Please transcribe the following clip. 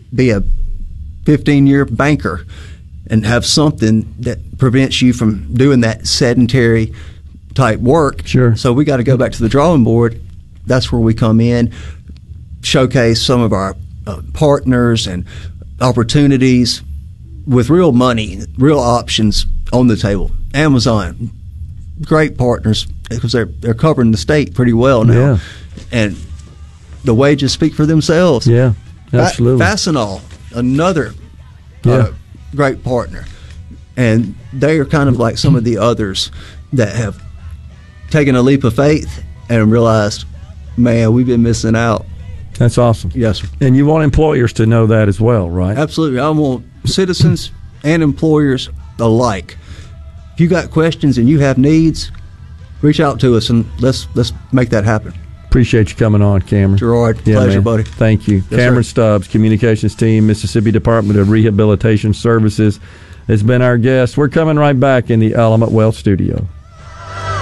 be a 15-year banker and have something that prevents you from doing that sedentary type work. Sure. So we got to go back to the drawing board. That's where we come in, showcase some of our partners and opportunities with real money, real options on the table. Amazon, great partners because they're covering the state pretty well now. Yeah. And the wages speak for themselves. Yeah, absolutely. Fastenal, another great partner. And they are kind of like some of the others that have taken a leap of faith and realized, man, we've been missing out. That's awesome. Yes, sir. And you want employers to know that as well, right? Absolutely. I want citizens and employers alike. If you got questions and you have needs, reach out to us and let's make that happen. Appreciate you coming on, Cameron. Gerard, pleasure, man. buddy. Thank you. Yes, Cameron sir. Stubbs, Communications Team, Mississippi Department of Rehabilitation Services, has been our guest. We're coming right back in the Element Wealth Studio.